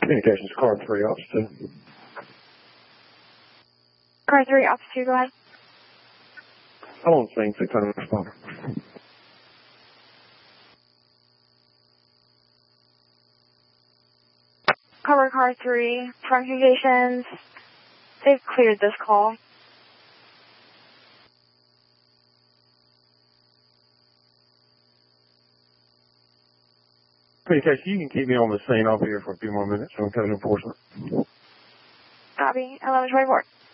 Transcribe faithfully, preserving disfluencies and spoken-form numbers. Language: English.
Communications, car three, ops two. Car three, ops two, go ahead. I'm on scene, six hundred responder. Cover car three, front communications. They've cleared this call. Communications, you can keep me on the scene. I'll be here for a few more minutes from code enforcement. Copy, eleven twenty-four.